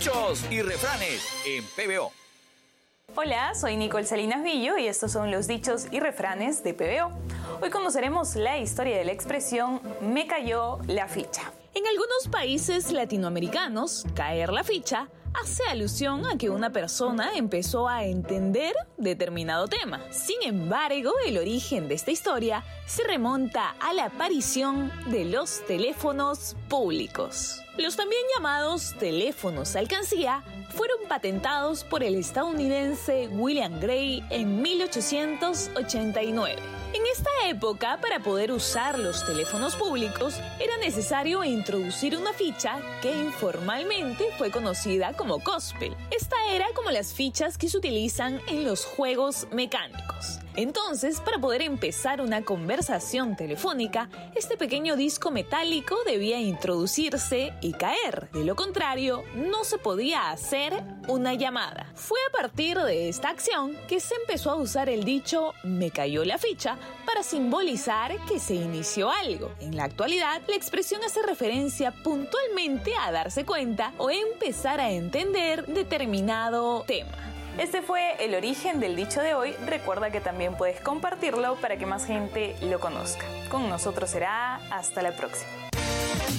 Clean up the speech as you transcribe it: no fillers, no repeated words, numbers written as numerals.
Dichos y refranes en PBO. Hola, soy Nicole Salinas Villo y estos son los dichos y refranes de PBO. Hoy conoceremos la historia de la expresión "me cayó la ficha". En algunos países latinoamericanos, caer la ficha hace alusión a que una persona empezó a entender determinado tema. Sin embargo, el origen de esta historia se remonta a la aparición de los teléfonos públicos. Los también llamados teléfonos alcancía fueron patentados por el estadounidense William Gray en 1889. En esta época, para poder usar los teléfonos públicos, era necesario introducir una ficha que informalmente fue conocida como cospel. Esta era como las fichas que se utilizan en los juegos mecánicos. Entonces, para poder empezar una conversación telefónica, este pequeño disco metálico debía introducirse y caer. De lo contrario, no se podía hacer una llamada. Fue a partir de esta acción que se empezó a usar el dicho "me cayó la ficha" para simbolizar que se inició algo. En la actualidad, la expresión hace referencia puntualmente a darse cuenta o empezar a entender determinado tema. Este fue el origen del dicho de hoy. Recuerda que también puedes compartirlo para que más gente lo conozca. Con nosotros será hasta la próxima.